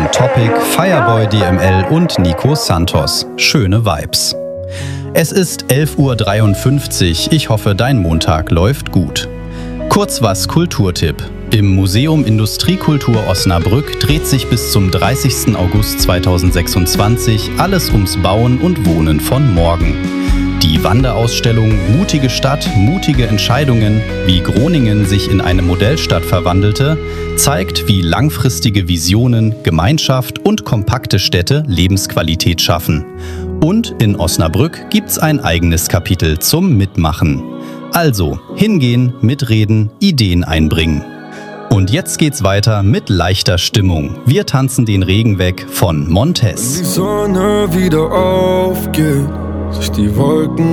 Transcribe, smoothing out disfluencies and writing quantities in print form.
Topic, Fireboy DML und Nico Santos. Schöne Vibes. Es ist 11:53 Uhr. Ich hoffe, dein Montag läuft gut. Kurz was Kulturtipp. Im Museum Industriekultur Osnabrück dreht sich bis zum 30. August 2026 alles ums Bauen und Wohnen von morgen. Die Wanderausstellung Mutige Stadt, mutige Entscheidungen, wie Groningen sich in eine Modellstadt verwandelte, zeigt, wie langfristige Visionen, Gemeinschaft und kompakte Städte Lebensqualität schaffen. Und in Osnabrück gibt's ein eigenes Kapitel zum Mitmachen. Also hingehen, mitreden, Ideen einbringen. Und jetzt geht's weiter mit leichter Stimmung. Wir tanzen den Regen weg von Montez. Wenn die Sonne wieder aufgeht, sich die Wolken